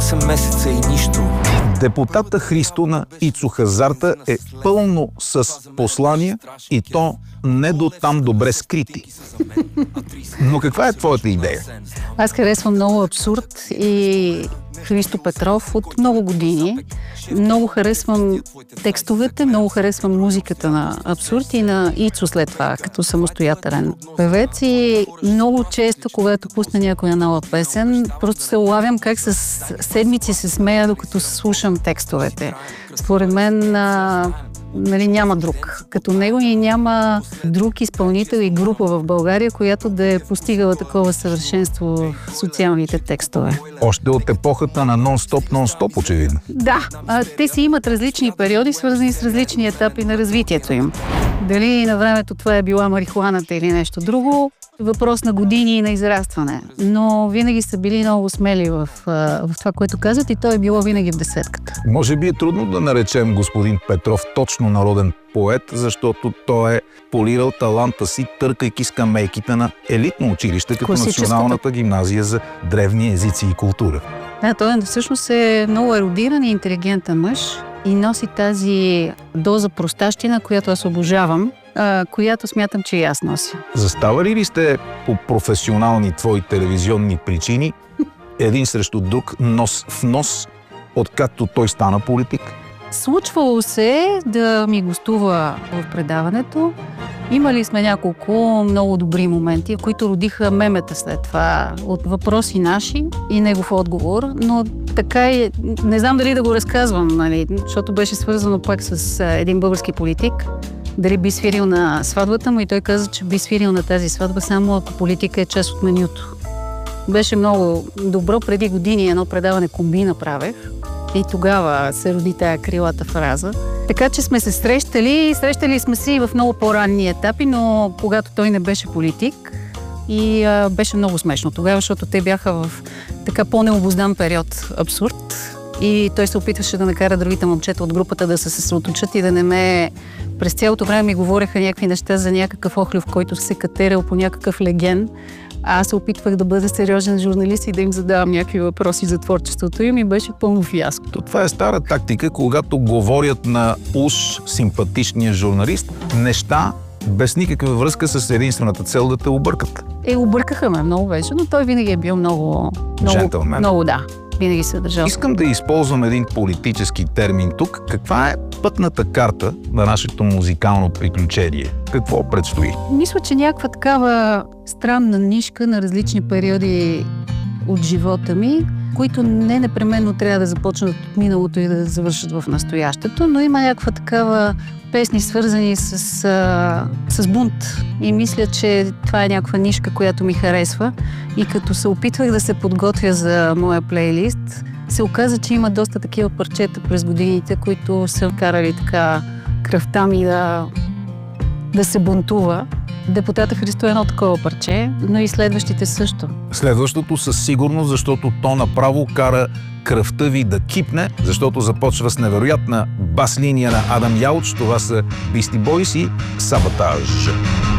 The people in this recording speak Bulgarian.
8 месеца и нищо. Депутата Христо на Ицо Хазарта е пълно с послания и то не до там добре скрити. Но каква е твоята идея? Аз харесвам много абсурд и Христо Петров от много години. Много харесвам текстовете, много харесвам музиката на абсурд и на Ицо след това, като самостоятелен певец. И много често, когато пусна някоя нова песен, просто се улавям как с седмици се смея, докато слушам текстовете. Според мен няма друг като него и няма друг изпълнител и група в България, която да е постигала такова съвършенство в социалните текстове. Още от епохата на нон-стоп, очевидно. Да, те си имат различни периоди, свързани с различни етапи на развитието им. Дали на времето това е била марихуаната или нещо друго, въпрос на години и на израстване. Но винаги са били много смели в това, което казват, и то е било винаги в десетката. Може би е трудно да наречем господин Петров точно народен поет, защото той е полирал таланта си, търкайки скамейките на елитно училище, като Националната гимназия за древни езици и култура. Да, той всъщност е много ерудиран и интелигентен мъж и носи тази доза простащина, която аз обожавам, която смятам, че и аз нося. Заставали ли сте по професионални твои телевизионни причини един срещу друг, нос в нос, откакто той стана политик? Случвало се да ми гостува в предаването. Имали сме няколко много добри моменти, които родиха мемета след това от въпроси наши и негов отговор, но така и не знам дали да го разказвам, защото беше свързано пак с един български политик. Дали би свирил на сватбата му и той каза, че би свирил на тази сватба само ако политика е част от менюто. Беше много добро. Преди години едно предаване комбина правех и тогава се роди тая крилата фраза. Така че сме се срещали сме се и в много по-ранни етапи, но когато той не беше политик и беше много смешно тогава, защото те бяха в така по-необуздан период абсурд и той се опитваше да накара другите момчета от групата да се съсредоточат и да не ме... През цялото време ми говореха някакви неща за някакъв охлюв, който се катерил по някакъв леген. Аз се опитвах да бъда сериозен журналист и да им задавам някакви въпроси за творчеството им и беше пълно фиаско. Това е стара тактика, когато говорят на уж симпатичния журналист неща без никаква връзка с единствената цел да те объркат. Объркаха ме много вече, но той винаги е бил много... Джентълмен. Много, да. Винаги се е държал. Искам да използвам един политически термин тук. Каква е пътната карта на нашето музикално приключение? Какво предстои? Мисля, че някаква такава странна нишка на различни периоди от живота ми, които не непременно трябва да започнат от миналото и да завършат в настоящето, но има някаква такава песни, свързани с бунт. И мисля, че това е някаква нишка, която ми харесва. И като се опитвах да се подготвя за моя плейлист, се оказа, че има доста такива парчета през годините, които са карали така кръвта ми да се бунтува. Депутата Христо е едно такова парче, но и следващите също. Следващото със сигурност, защото то направо кара кръвта ви да кипне, защото започва с невероятна бас линия на Адам Ялч. Това са Beastie Boys и Саботаж.